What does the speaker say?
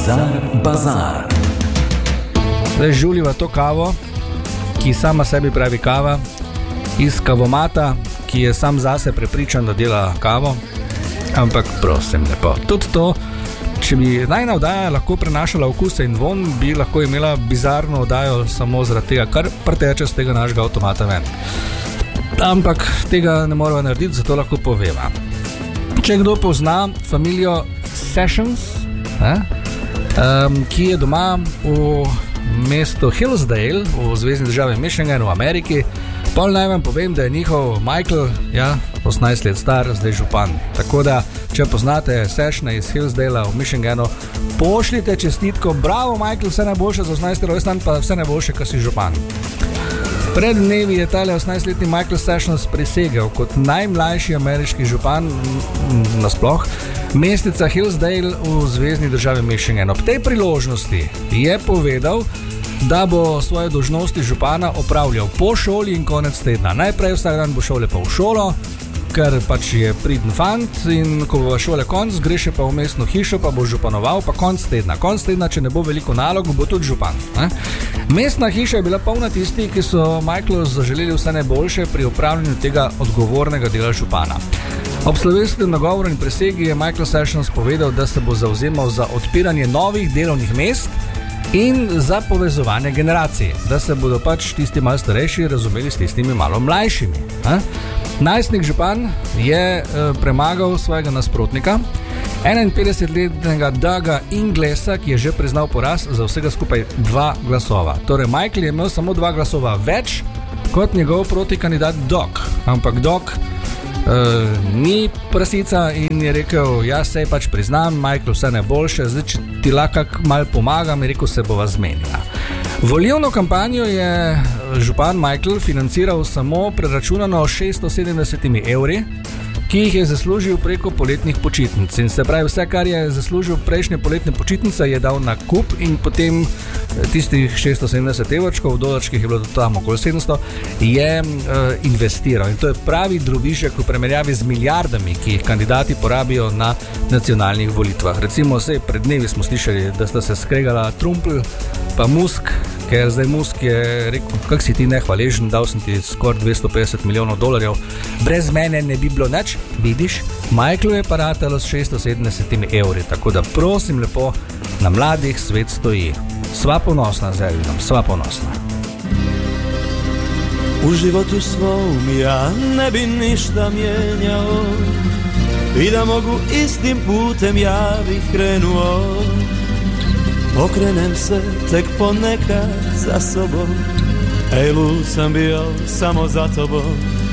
Bazar. Zdaj žuliva to kavo, ki sama sebi pravi kava, iz kavomata, ki je sam zase prepričan, da dela kavo. Ampak prosim lepo, tudi to, če bi najna oddaja lahko prenašala okuse in von, bi lahko imela bizarno oddajo samo zaradi tega, kar preteče z tega našega avtomata ven. Ampak tega ne moramo narediti, zato lahko poveva. Če kdo pozna familijo Sessions, ki je doma v mestu Hillsdale v zvezni državi Michigan v Ameriki, pol naj vam povem, da je njihov Michael 18 let star, zdaj župan. Tako da, če poznate Sessione iz Hillsdale v Michiganu, pošljite čestitko, bravo Michael, vse najboljše za 18. rojstnan, pa vse najboljše, ko si župan. Pred dnevi je tale 18-letni Michael Sessions prisegel kot najmlajši ameriški župan nasploh mesteca Hillsdale v zvezni državi Michigan. Ob tej priložnosti je povedal, da bo svoje dolžnosti župana opravljal po šoli in konec tedna. Najprej vsak dan bo šel lepo v šolo, ker pač je priden fant, in ko bo šole konc, gre še pa v mestno hišo, pa bo županoval, pa konc tedna. Konc tedna, če ne bo veliko nalog, bo tudi župan. Mestna hiša je bila polna tistih, ki so Michaelu zaželeli vse najboljše pri upravljanju tega odgovornega dela župana. Ob slovesnem nagovoru in prisegi je Michael Sessions povedal, da se bo zavzemal za odpiranje novih delovnih mest in za povezovanje generacij, da se bodo pač tisti malo starejši razumeli s tistimi malo mlajšimi. Najstnik župan je premagal svojega nasprotnika, 51-letnega Douga Inglesa, ki je že priznal poraz za vsega skupaj 2 glasova. Torej, Michael je imel samo 2 glasova več kot njegov protikandidat Doug. Ampak Doug ni prasica in je rekel, sej pač priznam, Michael, vse najboljše, zdaj če ti lahko malo pomagam, je rekel, se bova zmenila. Volilno kampanjo je župan Michael financiral samo preračunano 670 evri, ki jih je zaslužil preko poletnih počitnic. In se pravi, vse, kar je zaslužil prejšnje poletne počitnice, je dal na kup in potem tistih 670 evrčkov, v dolarčkih je bilo tam okoli 700, je investiral. In to je pravi drobižek v primerjavi z milijardami, ki jih kandidati porabijo na nacionalnih volitvah. Recimo, pred dnevi smo slišali, da sta se skregala Trumpl pa Musk, ker zdaj Musk je rekel, kak si ti nehvaležen, dal sem ti skoraj 250 milijonov dolarjev, brez mene ne bi bilo nič, vidiš, Michaelu je pa ratalo s 670 evri, tako da prosim lepo, na mladih svet stoji. Sva ponosna za Elvinom, sva ponosna. U životu svom ja ne bi ništa mijenjao i da mogu istim putem ja bih krenuo. Okrenem se tek ponekad za sobom, ej lud sam bio samo za tobom.